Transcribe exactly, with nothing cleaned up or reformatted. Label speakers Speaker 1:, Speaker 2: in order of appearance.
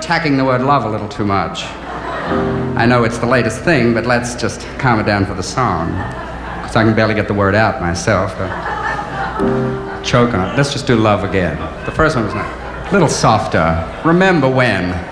Speaker 1: tacking the word love a little too much. I know it's the latest thing, but let's just calm it down for the song. Because I can barely get the word out myself. Choke on it. Let's just do love again. The first one was nice. A little softer. Remember when.